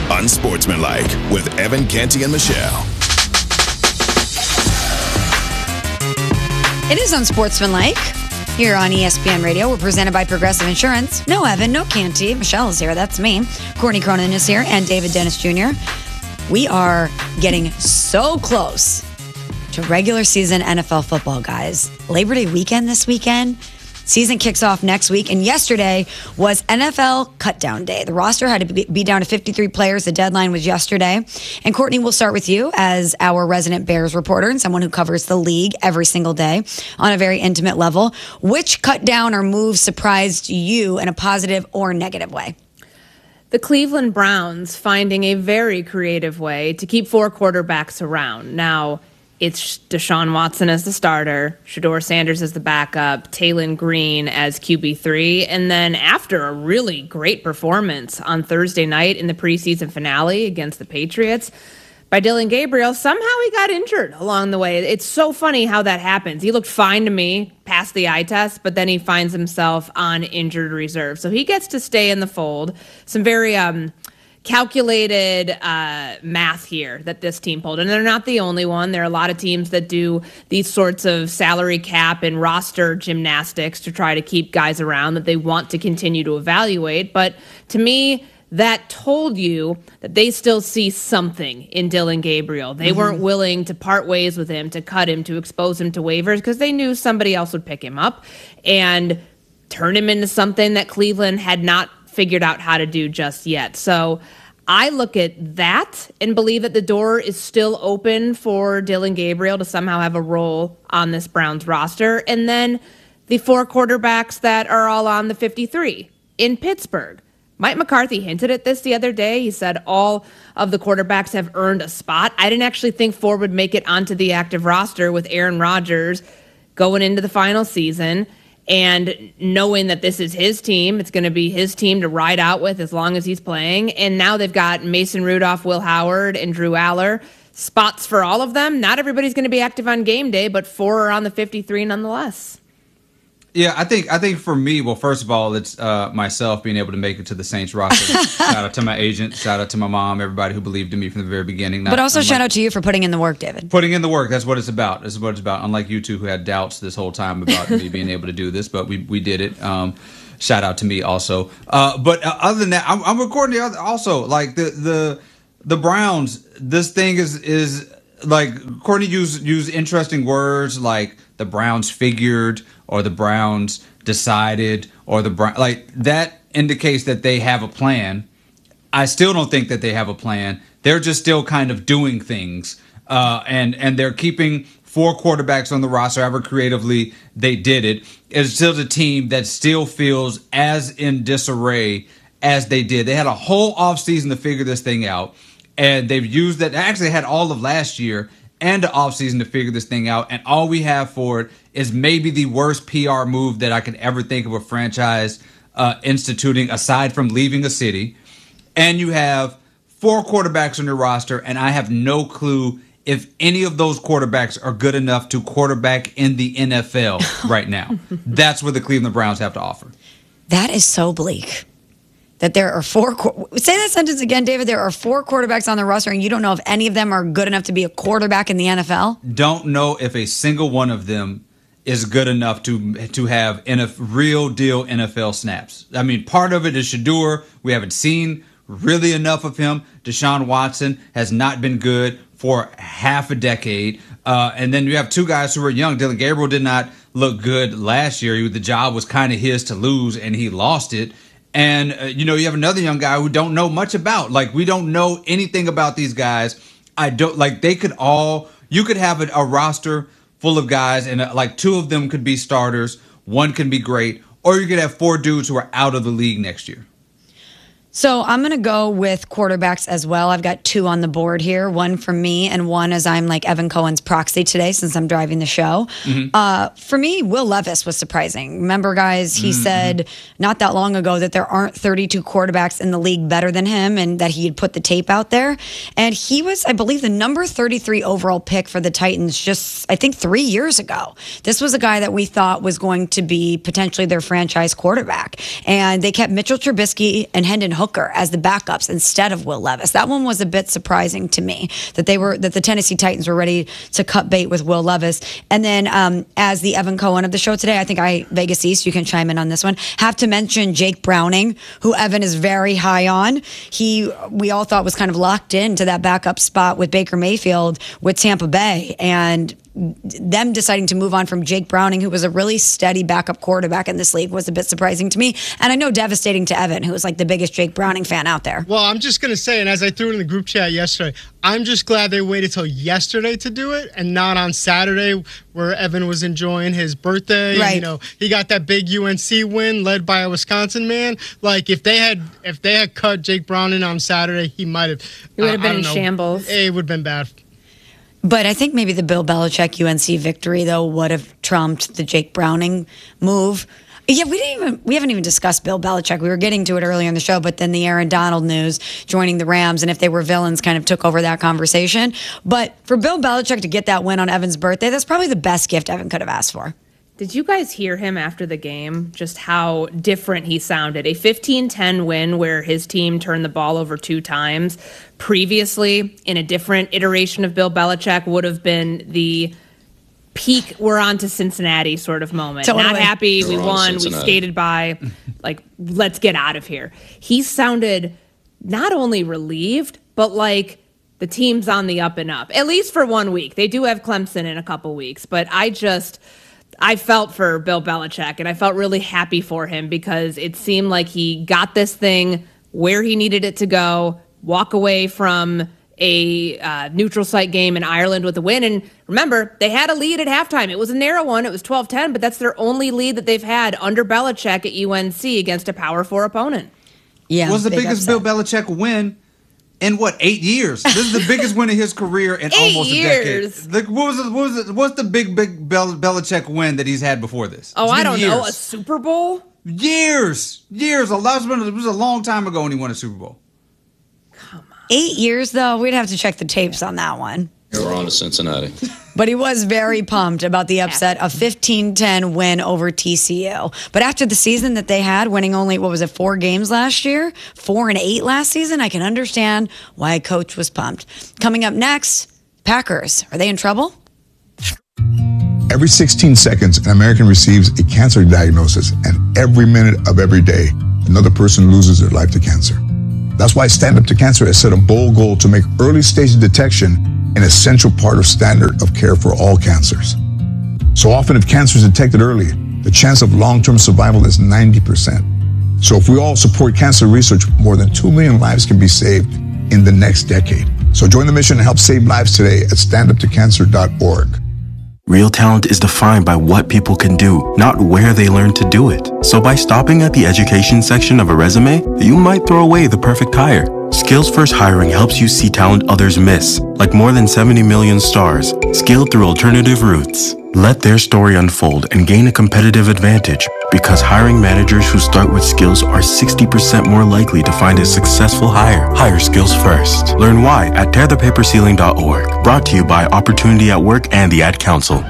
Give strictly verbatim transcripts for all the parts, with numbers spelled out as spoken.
Unsportsmanlike with Evan Canty and Michelle. It is Unsportsmanlike here on E S P N Radio. We're presented by Progressive Insurance. No Evan, no Canty. Michelle is here. That's me. Courtney Cronin is here, and David Dennis Junior We are getting so close to regular season N F L football, guys. Labor Day weekend this weekend. Season kicks off next week, and yesterday was N F L cutdown day. The roster had to be down to fifty-three players. The deadline was yesterday. And Courtney, we'll start with you as our resident Bears reporter and someone who covers the league every single day on a very intimate level. Which cutdown or move surprised you in a positive or negative way? The Cleveland Browns finding a very creative way to keep four quarterbacks around. Now, it's Deshaun Watson as the starter, Shedeur Sanders as the backup, Taylon Green as Q B three, and then after a really great performance on Thursday night in the preseason finale against the Patriots by Dillon Gabriel, somehow he got injured along the way. It's so funny how that happens. He looked fine to me, passed the eye test, but then he finds himself on injured reserve. So he gets to stay in the fold. Some very um. calculated uh, math here that this team pulled. And they're not the only one. There are a lot of teams that do these sorts of salary cap and roster gymnastics to try to keep guys around that they want to continue to evaluate. But to me, that told you that they still see something in Dillon Gabriel. They mm-hmm. weren't willing to part ways with him, to cut him, to expose him to waivers, because they knew somebody else would pick him up and turn him into something that Cleveland had not figured out how to do just yet. So I look at that and believe that the door is still open for Dillon Gabriel to somehow have a role on this Browns roster. And then the four quarterbacks that are all on the fifty-three in Pittsburgh. Mike McCarthy hinted at this the other day. He said all of the quarterbacks have earned a spot. I didn't actually think four would make it onto the active roster with Aaron Rodgers going into the final season. And knowing that this is his team, it's going to be his team to ride out with as long as he's playing. And now they've got Mason Rudolph, Will Howard, and Drew Aller. Spots for all of them. Not everybody's going to be active on game day, but four are on the fifty-three nonetheless. Yeah, I think I think for me, well, first of all, it's uh, myself being able to make it to the Saints roster. Shout out to my agent. Shout out to my mom, everybody who believed in me from the very beginning. Not, but also unlike, shout out to you for putting in the work, David. Putting in the work. That's what it's about. That's what it's about. Unlike you two who had doubts this whole time about me being able to do this, but we, we did it. Um, shout out to me also. Uh, but uh, other than that, I'm, I'm recording the other, also, like the, the, the Browns, this thing is, is like Courtney used, used interesting words like the Browns figured or the Browns decided, or the Brown, like that indicates that they have a plan. I still don't think that they have a plan. They're just still kind of doing things, uh, and and they're keeping four quarterbacks on the roster. However creatively they did it, it's still a team that still feels as in disarray as they did. They had a whole offseason to figure this thing out, and they've used that. They actually had all of last year and the offseason to figure this thing out, and all we have for it is maybe the worst P R move that I could ever think of a franchise uh, instituting, aside from leaving a city. And you have four quarterbacks on your roster, and I have no clue if any of those quarterbacks are good enough to quarterback in the N F L right now. That's what the Cleveland Browns have to offer. That is so bleak. That there are four, say that sentence again, David, there are four quarterbacks on the roster and you don't know if any of them are good enough to be a quarterback in the N F L? Don't know if a single one of them is good enough to to have in a real deal N F L snaps. I mean, part of it is Shedeur. We haven't seen really enough of him. Deshaun Watson has not been good for half a decade. Uh, and then you have two guys who are young. Dillon Gabriel did not look good last year. The job was kind of his to lose, and he lost it. And, uh, you know, you have another young guy who don't know much about. Like, we don't know anything about these guys. I don't, like, they could all, you could have a, a roster full of guys, and uh, like two of them could be starters, one can be great, or you could have four dudes who are out of the league next year. So I'm going to go with quarterbacks as well. I've got two on the board here, one from me and one as I'm like Evan Cohen's proxy today since I'm driving the show. Mm-hmm. Uh, for me, Will Levis was surprising. Remember, guys, he mm-hmm. said not that long ago that there aren't thirty-two quarterbacks in the league better than him and that he had put the tape out there. And he was, I believe, the number thirty-three overall pick for the Titans just, I think, three years ago. This was a guy that we thought was going to be potentially their franchise quarterback. And they kept Mitchell Trubisky and Hendon Hooker Booker as the backups instead of Will Levis. That one was a bit surprising to me that they were that the Tennessee Titans were ready to cut bait with Will Levis. And then um, as the Evan Cohen of the show today, I think I Vegas East, you can chime in on this one. Have to mention Jake Browning, who Evan is very high on. He we all thought was kind of locked into that backup spot with Baker Mayfield with Tampa Bay, and them deciding to move on from Jake Browning, who was a really steady backup quarterback in this league, was a bit surprising to me. And I know devastating to Evan, who is like the biggest Jake Browning fan out there. Well, I'm just going to say, and as I threw it in the group chat yesterday, I'm just glad they waited till yesterday to do it and not on Saturday where Evan was enjoying his birthday. Right. And, you know, he got that big U N C win led by a Wisconsin man. Like, if they had if they had cut Jake Browning on Saturday, he might have. He would have I, been I in know, shambles. It would have been bad. But I think maybe the Bill Belichick U N C victory, though, would have trumped the Jake Browning move. Yeah, we didn't even we haven't even discussed Bill Belichick. We were getting to it earlier in the show, but then the Aaron Donald news joining the Rams, and if they were villains, kind of took over that conversation. But for Bill Belichick to get that win on Evan's birthday, that's probably the best gift Evan could have asked for. Did you guys hear him after the game? Just how different he sounded. A fifteen ten win where his team turned the ball over two times. Previously, in a different iteration of Bill Belichick, would have been the peak we're on to Cincinnati sort of moment. Totally. Not happy, we We're on won, we Cincinnati. skated by, like, let's get out of here. He sounded not only relieved, but like the team's on the up and up, at least for one week. They do have Clemson in a couple weeks, but I just... I felt for Bill Belichick, and I felt really happy for him because it seemed like he got this thing where he needed it to go, walk away from a uh, neutral site game in Ireland with a win. And remember, they had a lead at halftime. It was a narrow one. It was twelve ten, but that's their only lead that they've had under Belichick at U N C against a Power Four opponent. Yeah, was the big biggest upset. Bill Belichick win in what, eight years? This is the biggest win of his career in Eight almost years. a decade. Like, what was the, what was the, what's the big big Bel- Belichick win that he's had before this? Oh, It's I been don't years. know. A Super Bowl? Years, years. A lot. It was a long time ago when he won a Super Bowl. Eight years, though, we'd have to check the tapes on that one. We're on to Cincinnati. But he was very pumped about the upset, a fifteen ten win over T C U. But after the season that they had, winning only, what was it, four games last year? Four and eight last season? I can understand why a coach was pumped. Coming up next, Packers. Are they in trouble? Every sixteen seconds, an American receives a cancer diagnosis, and every minute of every day, another person loses their life to cancer. That's why Stand Up to Cancer has set a bold goal to make early stage detection an essential part of standard of care for all cancers. So often, if cancer is detected early, the chance of long-term survival is ninety percent. So if we all support cancer research, more than two million lives can be saved in the next decade. So join the mission and help save lives today at stand up to cancer dot org. Real talent is defined by what people can do, not where they learn to do it. So by stopping at the education section of a resume, you might throw away the perfect hire. Skills First Hiring helps you see talent others miss, like more than seventy million stars, scaled through alternative routes. Let their story unfold and gain a competitive advantage, because hiring managers who start with skills are sixty percent more likely to find a successful hire. Hire skills first. Learn why at tear the paper ceiling dot org. Brought to you by Opportunity at Work and the Ad Council.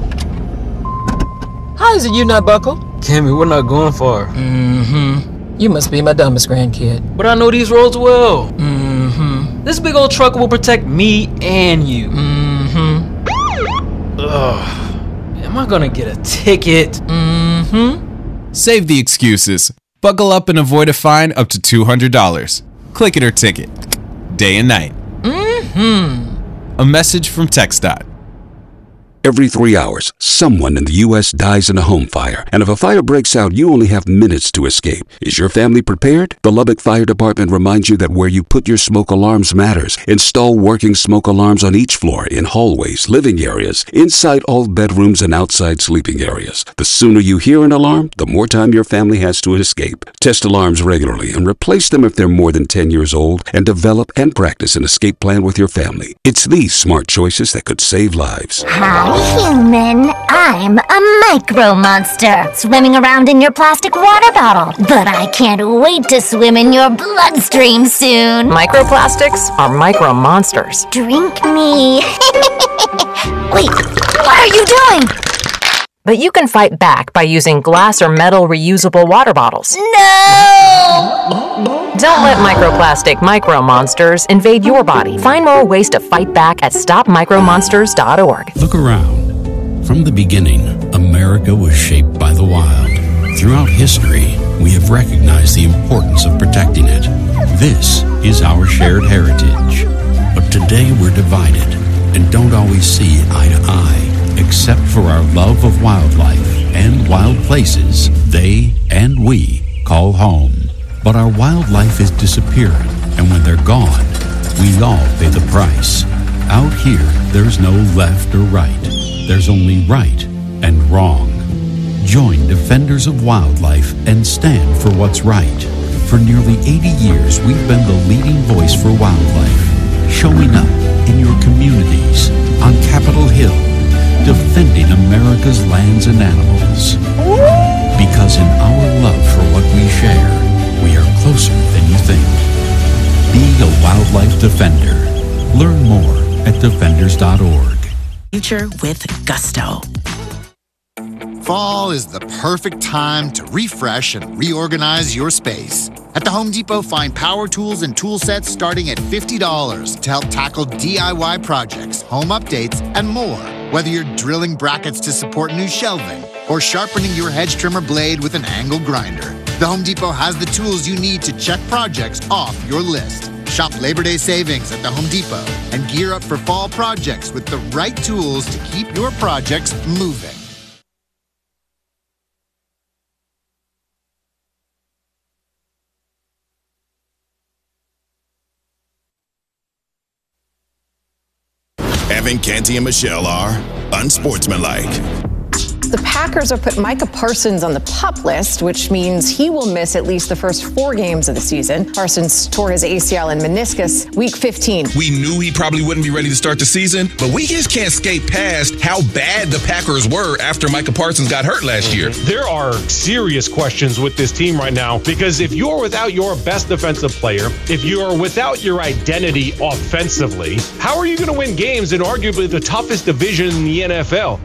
How is it you not buckle? Cammy, we're not going far. Mm-hmm. You must be my dumbest grandkid. But I know these roads well. Mm-hmm. This big old truck will protect me and you. Mm-hmm. Ugh. Am I gonna get a ticket? Mm-hmm. Save the excuses. Buckle up and avoid a fine up to two hundred dollars. Click it or ticket. Day and night. Mm-hmm. A message from TxDOT. Every three hours, someone in the U S dies in a home fire. And if a fire breaks out, you only have minutes to escape. Is your family prepared? The Lubbock Fire Department reminds you that where you put your smoke alarms matters. Install working smoke alarms on each floor, in hallways, living areas, inside all bedrooms, and outside sleeping areas. The sooner you hear an alarm, the more time your family has to escape. Test alarms regularly and replace them if they're more than ten years old, and develop and practice an escape plan with your family. It's these smart choices that could save lives. Hi, human. I'm a micro monster, swimming around in your plastic water bottle. But I can't wait to swim in your bloodstream soon. Microplastics are micro monsters. Drink me. Wait, what are you doing? But you can fight back by using glass or metal reusable water bottles. No! Don't let microplastic micro monsters invade your body. Find more ways to fight back at stop micro monsters dot org. Look around. From the beginning, America was shaped by the wild. Throughout history, we have recognized the importance of protecting it. This is our shared heritage. But today we're divided and don't always see eye to eye, except for our love of wildlife and wild places they and we call home. But our wildlife is disappearing, and when they're gone, we all pay the price. Out here, there's no left or right. There's only right and wrong. Join Defenders of Wildlife and stand for what's right. For nearly eighty years, we've been the leading voice for wildlife, showing up in your communities, on Capitol Hill, defending America's lands and animals. Because in our love for what we share, we are closer than you think. Be a wildlife defender. Learn more at defenders dot org. Future with gusto. Fall is the perfect time to refresh and reorganize your space. At the Home Depot, find power tools and tool sets starting at fifty dollars to help tackle D I Y projects, home updates, and more. Whether you're drilling brackets to support new shelving or sharpening your hedge trimmer blade with an angle grinder, the Home Depot has the tools you need to check projects off your list. Shop Labor Day savings at the Home Depot and gear up for fall projects with the right tools to keep your projects moving. Evan, Canty, and Michelle are unsportsmanlike. The Packers have put Micah Parsons on the PUP list, which means he will miss at least the first four games of the season. Parsons tore his A C L and meniscus week fifteen. We knew he probably wouldn't be ready to start the season, but we just can't skate past how bad the Packers were after Micah Parsons got hurt last year. There are serious questions with this team right now, because if you're without your best defensive player, if you're without your identity offensively, how are you going to win games in arguably the toughest division in the N F L?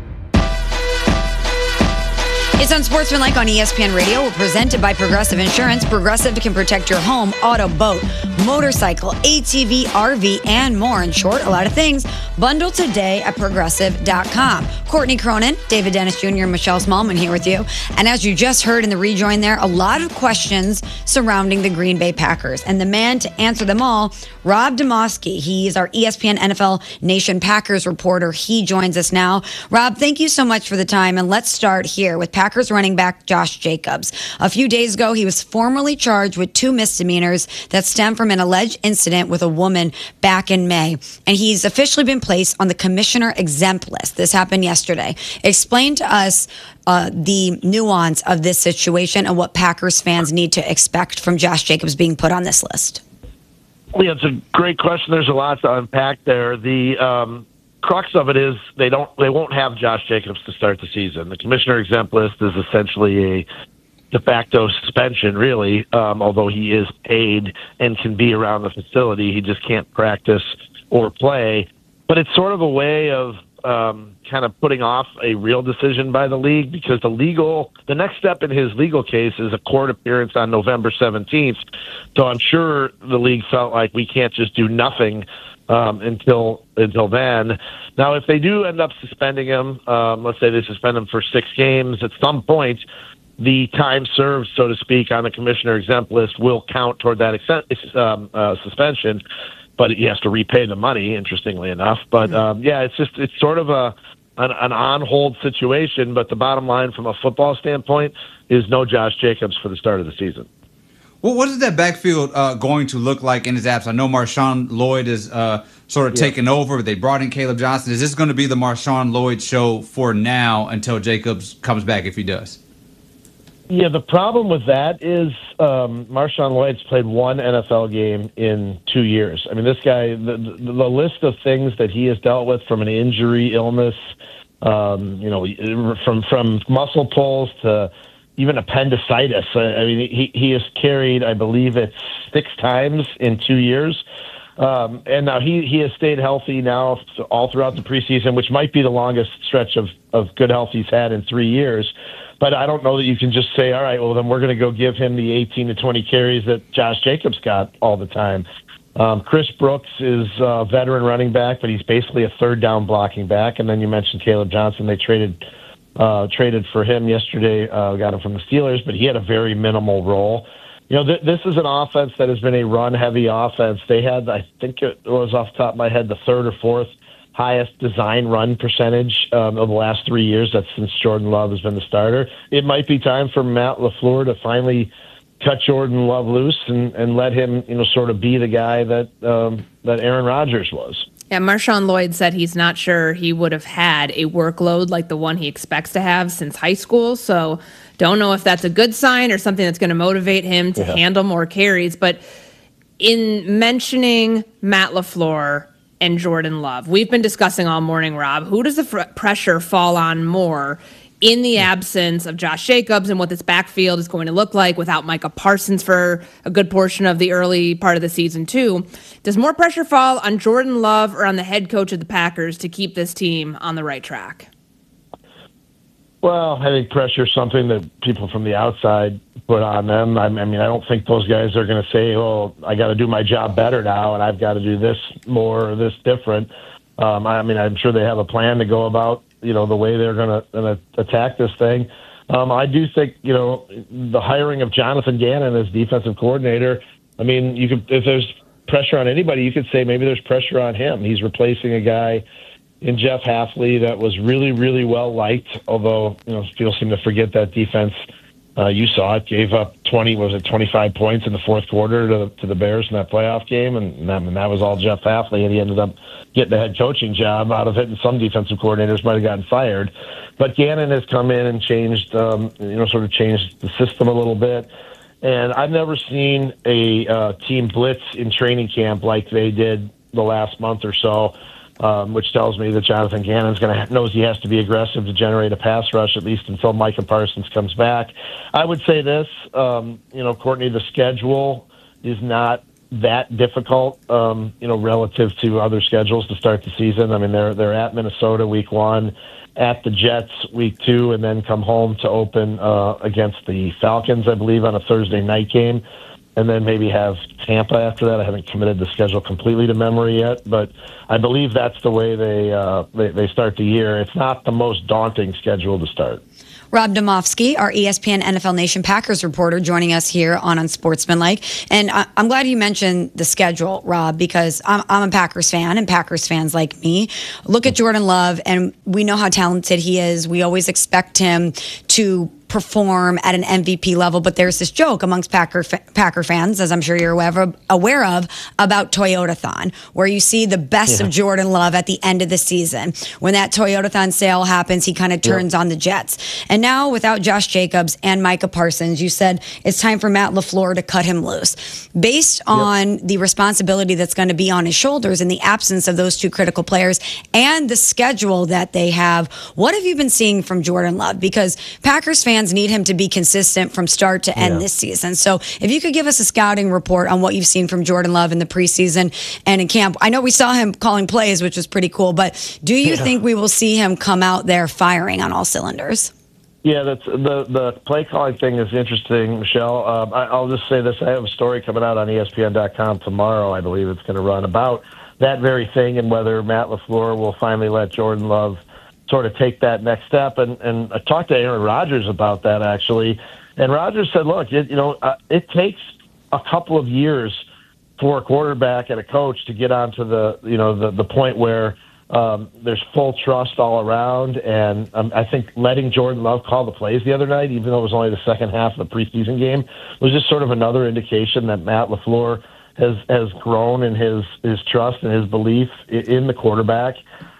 It's Unsportsmanlike on E S P N Radio. We're presented by Progressive Insurance. Progressive can protect your home, auto, boat, motorcycle, A T V, R V, and more. In short, a lot of things. Bundle today at progressive dot com. Courtney Cronin, David Dennis Junior, and Michelle Smallman here with you. And as you just heard in the rejoin there, a lot of questions surrounding the Green Bay Packers. And the man to answer them all, Rob Demovsky. He's our E S P N N F L Nation Packers reporter. He joins us now. Rob, thank you so much for the time. And let's start here with Packers running back Josh Jacobs. A few days ago, he was formally charged with two misdemeanors that stem from an alleged incident with a woman back in May. And he's officially been placed on the commissioner exempt list. This happened yesterday. Explain to us uh, the nuance of this situation and what Packers fans need to expect from Josh Jacobs being put on this list. Yeah, it's a great question. There's a lot to unpack there. The um, crux of it is they don't, they won't have Josh Jacobs to start the season. The commissioner exempt list is essentially a de facto suspension, really. Um, although he is paid and can be around the facility, he just can't practice or play. But it's sort of a way of um, kind of putting off a real decision by the league, because the legal, the next step in his legal case is a court appearance on November seventeenth. So I'm sure the league felt like we can't just do nothing um, until until then. Now, if they do end up suspending him, um, let's say they suspend him for six games, at some point, the time served, so to speak, on the commissioner exempt list will count toward that ex- um, uh, suspension. But he has to repay the money, interestingly enough. But um, yeah, it's just it's sort of a an, an on-hold situation. But the bottom line, from a football standpoint, is no Josh Jacobs for the start of the season. Well, what is that backfield uh, going to look like in his absence? I know Marshawn Lloyd is uh, sort of yeah. taking over. They brought in Caleb Johnson. Is this going to be the Marshawn Lloyd show for now until Jacobs comes back, if he does? Yeah, the problem with that is um, Marshawn Lloyd's played one N F L game in two years. I mean, this guy, the, the, the list of things that he has dealt with, from an injury, illness, um, you know, from from muscle pulls to even appendicitis. I mean, he he has carried, I believe it's six times in two years. Um, and now he, he has stayed healthy now all throughout the preseason, which might be the longest stretch of, of good health he's had in three years. But I don't know that you can just say, all right, well, then we're going to go give him the eighteen to twenty carries that Josh Jacobs got all the time. Um, Chris Brooks is a veteran running back, but he's basically a third down blocking back. And then you mentioned Caleb Johnson. They traded uh, traded for him yesterday, uh, got him from the Steelers, but he had a very minimal role. You know, th- this is an offense that has been a run-heavy offense. They had, I think it was off the top of my head, the third or fourth highest design run percentage um, of the last three years. That's since Jordan Love has been the starter. It might be time for Matt LaFleur to finally cut Jordan Love loose and, and let him, you know, sort of be the guy that um, that Aaron Rodgers was. Yeah, Marshawn Lloyd said he's not sure he would have had a workload like the one he expects to have since high school. So don't know if that's a good sign or something that's going to motivate him to yeah. handle more carries. But in mentioning Matt LaFleur and Jordan Love, we've been discussing all morning, Rob, who does the fr- pressure fall on more in the absence of Josh Jacobs and what this backfield is going to look like without Micah Parsons for a good portion of the early part of the season too? Does more pressure fall on Jordan Love or on the head coach of the Packers to keep this team on the right track? Well, I think pressure is something that people from the outside put on them. I mean, I don't think those guys are going to say, well, I got to do my job better now and I've got to do this more or this different. Um, I mean, I'm sure they have a plan to go about, you know, the way they're going to attack this thing. Um, I do think, you know, the hiring of Jonathan Gannon as defensive coordinator, I mean, you could, if there's pressure on anybody, you could say maybe there's pressure on him. He's replacing a guy in Jeff Hafley that was really, really well liked, although, you know, people seem to forget that defense. Uh, you saw it, gave up twenty, was it twenty-five points in the fourth quarter to, to the Bears in that playoff game, and that, and that was all Jeff Hafley, and he ended up getting the head coaching job out of it, and some defensive coordinators might have gotten fired. But Gannon has come in and changed, um, you know, sort of changed the system a little bit. And I've never seen a uh, team blitz in training camp like they did the last month or so, um, which tells me that Jonathan Gannon's going to knows he has to be aggressive to generate a pass rush, at least until Micah Parsons comes back. I would say this, um, you know, Courtney, the schedule is not that difficult, um, you know, relative to other schedules to start the season. I mean, they're they're at Minnesota week one, at the Jets week two, and then come home to open uh, against the Falcons, I believe, on a Thursday night game, and then maybe have Tampa after that. I haven't committed the schedule completely to memory yet, but I believe that's the way they uh, they, they start the year. It's not the most daunting schedule to start. Rob Demovsky, our E S P N N F L Nation Packers reporter, joining us here on Unsportsmanlike. And I, I'm glad you mentioned the schedule, Rob, because I'm, I'm a Packers fan, and Packers fans like me look at Jordan Love, and we know how talented he is. We always expect him to perform at an M V P level, but there's this joke amongst Packer Packer fans, as I'm sure you're aware of, aware of about Toyotathon, where you see the best yeah. of Jordan Love at the end of the season. When that Toyotathon sale happens, he kind of turns yeah. on the Jets. And now, without Josh Jacobs and Micah Parsons, you said it's time for Matt LaFleur to cut him loose. Based on yep. the responsibility that's going to be on his shoulders in the absence of those two critical players and the schedule that they have, what have you been seeing from Jordan Love? Because Packers fans need him to be consistent from start to end yeah. this season. So if you could give us a scouting report on what you've seen from Jordan Love in the preseason and in camp. I know we saw him calling plays, which was pretty cool, but do you yeah. think we will see him come out there firing on all cylinders? Yeah, that's the the play calling thing is interesting, Michelle. Um, I, I'll just say this. I have a story coming out on E S P N dot com tomorrow. I believe it's going to run about that very thing and whether Matt LaFleur will finally let Jordan Love sort of take that next step. And, and I talked to Aaron Rodgers about that, actually. And Rodgers said, look, it, you know, uh, it takes a couple of years for a quarterback and a coach to get onto the, you know, the, the point where um, there's full trust all around. And um, I think letting Jordan Love call the plays the other night, even though it was only the second half of the preseason game, was just sort of another indication that Matt LaFleur has, has grown in his, his trust and his belief in the quarterback.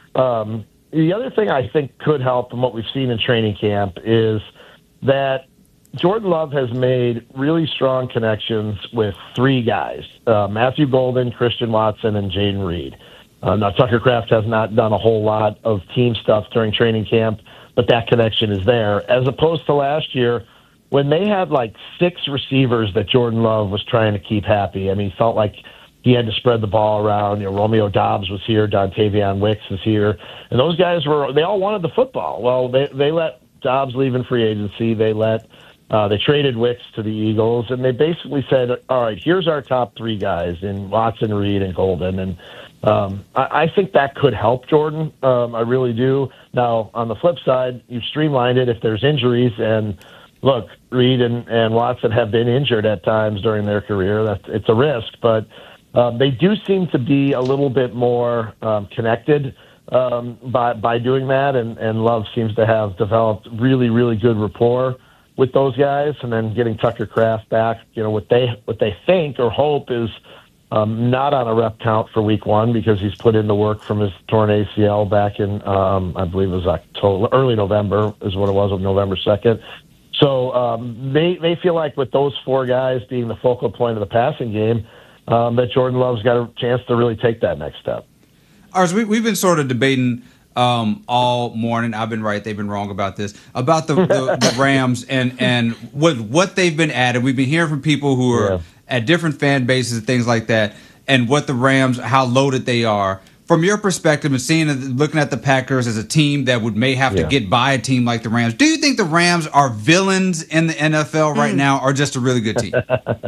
Um, The other thing I think could help, and what we've seen in training camp, is that Jordan Love has made really strong connections with three guys, uh, Matthew Golden, Christian Watson, and Jaden Reed. Uh, now, Tucker Kraft has not done a whole lot of team stuff during training camp, but that connection is there, as opposed to last year when they had like six receivers that Jordan Love was trying to keep happy. I mean, he felt like he had to spread the ball around. You know, Romeo Dobbs was here, Dontavion Wicks is here, and those guys were they all wanted the football. Well, they they let Dobbs leave in free agency. They let uh, they traded Wicks to the Eagles, and they basically said, "All right, here's our top three guys in Watson, Reed, and Golden." And um, I, I think that could help Jordan. Um, I really do. Now, on the flip side, you've streamlined it if there's injuries and. Look, Reed and, and Watson have been injured at times during their career. That's it's a risk, but um, they do seem to be a little bit more um, connected um, by by doing that. And, and Love seems to have developed really, really good rapport with those guys. And then getting Tucker Kraft back, you know, what they what they think or hope is um, not on a rep count for Week One because he's put in the work from his torn A C L back in um, I believe it was October, early November is what it was, of November second. So um, they they feel like with those four guys being the focal point of the passing game, um, that Jordan Love's got a chance to really take that next step. Ours, we, we've been sort of debating um, all morning. I've been right; they've been wrong about this. About the, the, the Rams and and what what they've been added. We've been hearing from people who are yeah. at different fan bases and things like that, and what the Rams, how loaded they are. From your perspective and seeing, looking at the Packers as a team that would may have to Yeah. get by a team like the Rams, do you think the Rams are villains in the N F L right Mm. now, or just a really good team?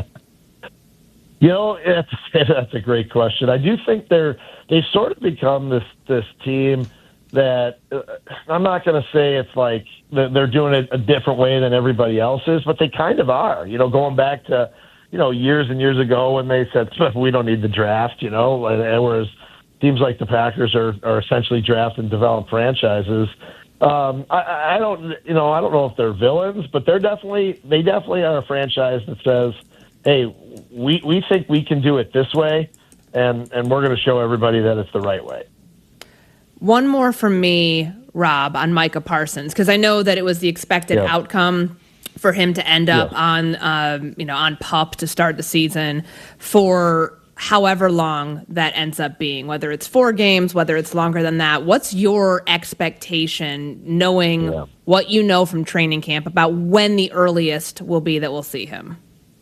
You know, that's, that's a great question. I do think they're they've sort of become this this team that uh, I'm not going to say it's like they're they're doing it a different way than everybody else is, but they kind of are. You know, going back to you know years and years ago when they said we don't need the draft. You know, and, and whereas teams like the Packers are, are essentially draft and develop franchises. Um, I, I don't, you know, I don't know if they're villains, but they're definitely, they definitely are a franchise that says, "Hey, we, we think we can do it this way, and and we're going to show everybody that it's the right way." One more from me, Rob, on Micah Parsons, because I know that it was the expected Yeah. outcome for him to end up Yes. on, um, you know, on PUP to start the season for however long that ends up being, whether it's four games, whether it's longer than that. What's your expectation, knowing Yeah. what you know from training camp, about when the earliest will be that we'll see him?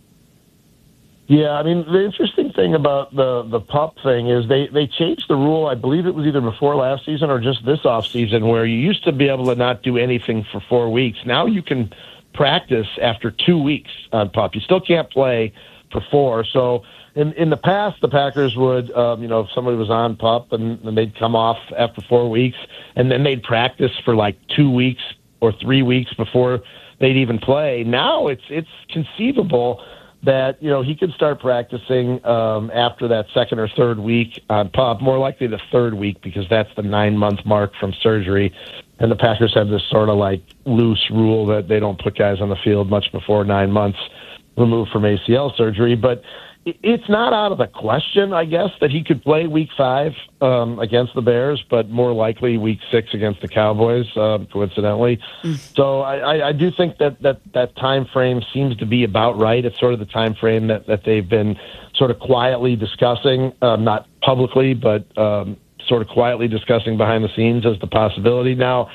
Yeah, I mean, the interesting thing about the the PUP thing is they, they changed the rule. I believe it was either before last season or just this offseason, where you used to be able to not do anything for four weeks. Now you can practice after two weeks on PUP. You still can't play for four. So in in the past, the Packers would, um, you know, if somebody was on PUP and, and they'd come off after four weeks, and then they'd practice for like two weeks or three weeks before they'd even play. Now it's it's conceivable that, you know, he could start practicing um, after that second or third week on PUP, more likely the third week because that's the nine-month mark from surgery. And the Packers have this sort of like loose rule that they don't put guys on the field much before nine months removed from A C L surgery. But it's not out of the question, I guess, that he could play week five um, against the Bears, but more likely week six against the Cowboys, uh, coincidentally. Mm. So I, I, I do think that, that that time frame seems to be about right. It's sort of the time frame that, that they've been sort of quietly discussing, um, not publicly, but um, sort of quietly discussing behind the scenes as the possibility. Now,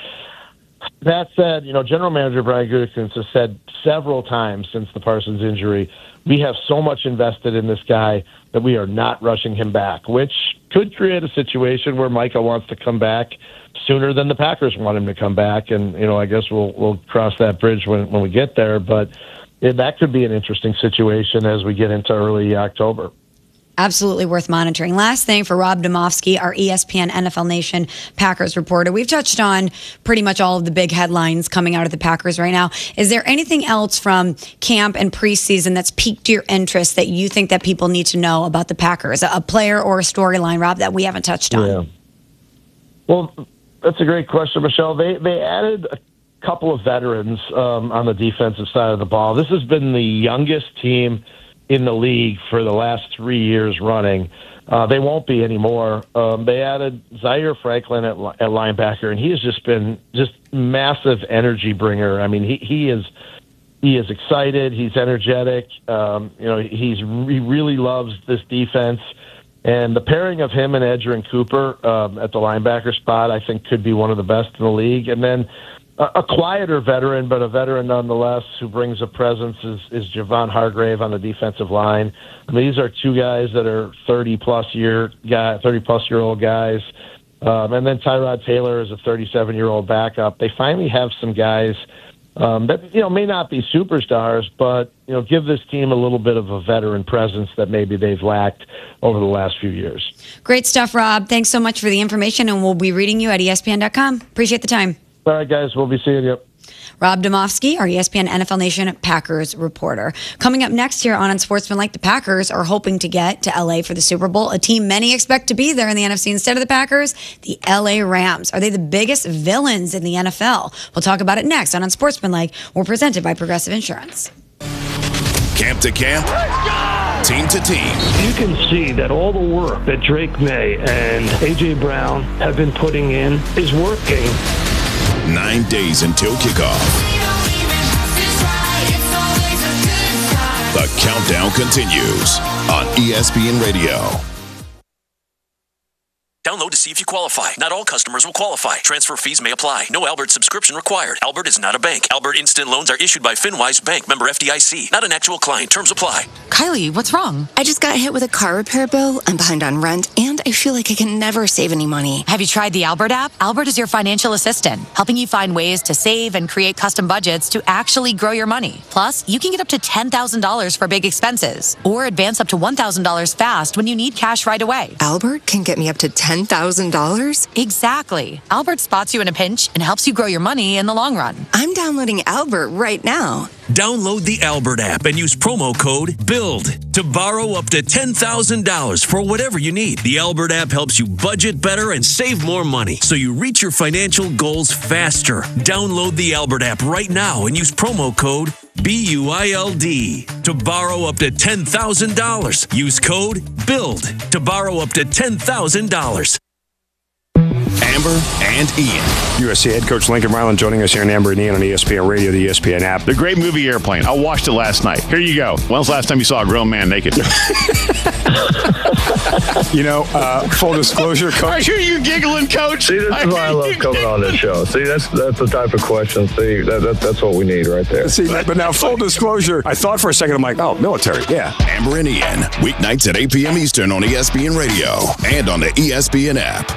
that said, you know, General Manager Brian Gutekunst has said several times since the Parsons injury, we have so much invested in this guy that we are not rushing him back, which could create a situation where Micah wants to come back sooner than the Packers want him to come back. And, you know, I guess we'll we'll cross that bridge when, when we get there. But it, that could be an interesting situation as we get into early October. Absolutely worth monitoring. Last thing for Rob Domofsky, our E S P N N F L Nation Packers reporter. We've touched on pretty much all of the big headlines coming out of the Packers right now. Is there anything else from camp and preseason that's piqued your interest that you think that people need to know about the Packers? A player or a storyline, Rob, that we haven't touched on? Yeah. Well, that's a great question, Michelle. They they added a couple of veterans um, on the defensive side of the ball. This has been the youngest team in the league for the last three years running. Uh, they won't be anymore. Um, they added Zaire Franklin at, at linebacker, and he has just been just massive energy bringer. I mean, he, he is he is excited. He's energetic. Um, you know, he's he really loves this defense. And the pairing of him and Edgerrin Cooper um, at the linebacker spot, I think, could be one of the best in the league. And then a, a quieter veteran, but a veteran nonetheless who brings a presence is, is Javon Hargrave on the defensive line. I mean, these are two guys that are thirty plus year guy, thirty plus year old guys. Um, and then Tyrod Taylor is a thirty-seven year old backup. They finally have some guys um, that, you know, may not be superstars, but, you know, give this team a little bit of a veteran presence that maybe they've lacked over the last few years. Great stuff, Rob. Thanks so much for the information, and we'll be reading you at E S P N dot com. Appreciate the time. All right, guys. We'll be seeing you. Rob Domofsky, our E S P N N F L Nation Packers reporter. Coming up next here on Unsportsmanlike, the Packers are hoping to get to L A for the Super Bowl. A team many expect to be there in the N F C instead of the Packers, the L A Rams. Are they the biggest villains in the N F L? We'll talk about it next on Unsportsmanlike. We're presented by Progressive Insurance. Camp to camp, team to team. You can see that all the work that Drake May and A J. Brown have been putting in is working. Nine days until kickoff. The countdown continues on E S P N Radio. Download to see if you qualify. Not all customers will qualify. Transfer fees may apply. No Albert subscription required. Albert is not a bank. Albert Instant Loans are issued by FinWise Bank, member F D I C. Not an actual client. Terms apply. Kylie, what's wrong? I just got hit with a car repair bill. I'm behind on rent, and I feel like I can never save any money. Have you tried the Albert app? Albert is your financial assistant, helping you find ways to save and create custom budgets to actually grow your money. Plus, you can get up to ten thousand dollars for big expenses, or advance up to one thousand dollars fast when you need cash right away. Albert can get me up to ten thousand dollars? Exactly. Albert spots you in a pinch and helps you grow your money in the long run. I'm downloading Albert right now. Download the Albert app and use promo code BUILD to borrow up to ten thousand dollars for whatever you need. The Albert app helps you budget better and save more money so you reach your financial goals faster. Download the Albert app right now and use promo code B U I L D to borrow up to ten thousand dollars. Use code BUILD to borrow up to ten thousand dollars. Amber and Ian. U S C head coach Lincoln Ryland joining us here in Amber and Ian on E S P N Radio, the E S P N app. The great movie Airplane. I watched it last night. Here you go. When's the last time you saw a grown man naked? You know, uh, full disclosure, coach. I hear you giggling, coach. See, this I is why I love coming giggling. on this show. See, that's that's the type of question. See, that, that, that's what we need right there. See, but now full disclosure, I thought for a second, I'm like, oh, military, yeah. Amber and Ian, weeknights at eight p.m. Eastern on E S P N Radio and on the E S P N app.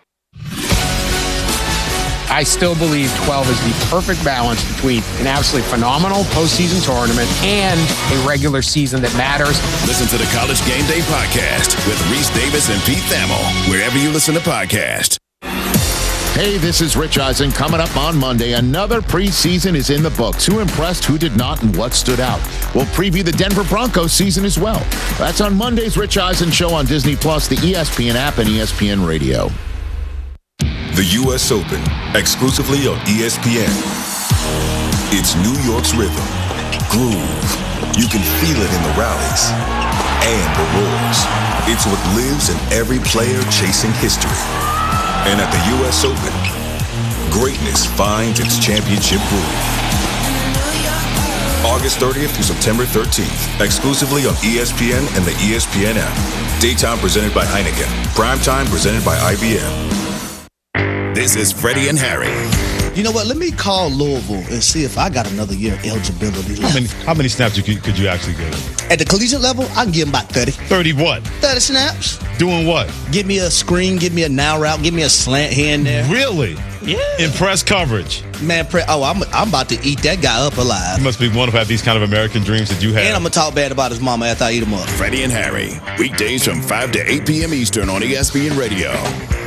I still believe twelve is the perfect balance between an absolutely phenomenal postseason tournament and a regular season that matters. Listen to the College Game Day podcast with Reese Davis and Pete Thamel, wherever you listen to podcasts. Hey, this is Rich Eisen. Coming up on Monday, another preseason is in the books. Who impressed, who did not, and what stood out? We'll preview the Denver Broncos season as well. That's on Monday's Rich Eisen Show on Disney Plus, the E S P N app, and E S P N Radio. The U S Open, exclusively on E S P N. It's New York's rhythm, groove. You can feel it in the rallies and the roars. It's what lives in every player chasing history. And at the U S Open, greatness finds its championship groove. August thirtieth through September thirteenth, exclusively on E S P N and the E S P N app. Daytime presented by Heineken. Primetime presented by I B M. This is Freddie and Harry. You know what? Let me call Louisville and see if I got another year eligibility left. How many, how many snaps you could, could you actually get? At the collegiate level, I can give them about thirty. thirty what? thirty snaps. Doing what? Give me a screen, give me a now route, give me a slant here and there. Really? Yeah. In press coverage? Man, pre- oh, I'm I'm about to eat that guy up alive. You must be wonderful to have these kind of American dreams that you have. And I'm going to talk bad about his mama after I eat him up. Freddie and Harry, weekdays from five to eight p.m. Eastern on E S P N Radio.